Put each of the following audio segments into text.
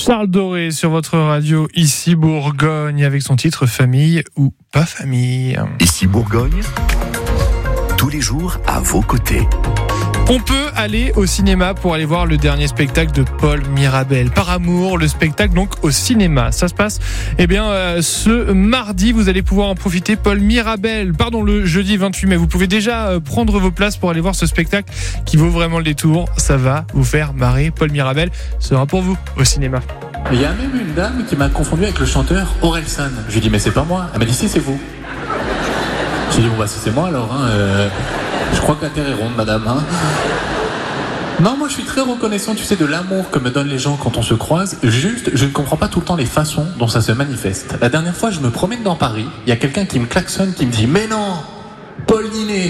Charles Doré sur votre radio, ici Bourgogne, avec son titre Famille ou pas famille. Ici Bourgogne, tous les jours à vos côtés. On peut aller au cinéma pour aller voir le dernier spectacle de Paul Mirabel. Par amour, le spectacle donc au cinéma. Ça se passe ce mardi, vous allez pouvoir en profiter. Paul Mirabel, le jeudi 28 mai. Vous pouvez déjà prendre vos places pour aller voir ce spectacle qui vaut vraiment le détour. Ça va vous faire marrer. Paul Mirabel sera pour vous au cinéma. Il y a même une dame qui m'a confondu avec le chanteur Orelsan. Je lui ai dit mais c'est pas moi. Elle m'a dit si, c'est vous. J'ai dit bon si c'est moi alors. Je crois que la terre est ronde, madame. Non, moi je suis très reconnaissant, de l'amour que me donnent les gens quand on se croise. Juste, je ne comprends pas tout le temps les façons dont ça se manifeste. La dernière fois, je me promène dans Paris, il y a quelqu'un qui me klaxonne, qui me dit « Mais non, Paul Ninet !»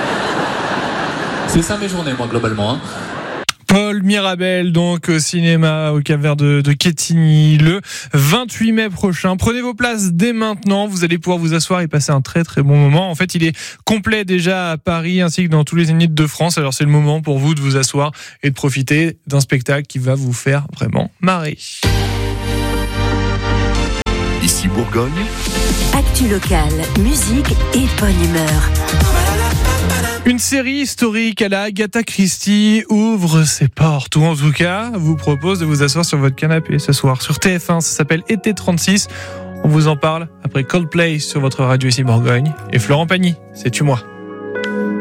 C'est ça mes journées, moi, globalement. Paul Mirabel, donc au cinéma au Cap-Vert de Quetigny le 28 mai prochain. Prenez vos places dès maintenant, vous allez pouvoir vous asseoir et passer un très très bon moment. En fait, il est complet déjà à Paris ainsi que dans tous les Zéniths de France. Alors c'est le moment pour vous de vous asseoir et de profiter d'un spectacle qui va vous faire vraiment marrer. Ici Bourgogne, actu locale, musique et bonne humeur. Une série historique à la Agatha Christie ouvre ses portes, ou en tout cas vous propose de vous asseoir sur votre canapé ce soir sur TF1. Ça s'appelle Été 36. On vous en parle après Coldplay sur votre radio ici Bourgogne. Et Florent Pagny, c'est Tu moi.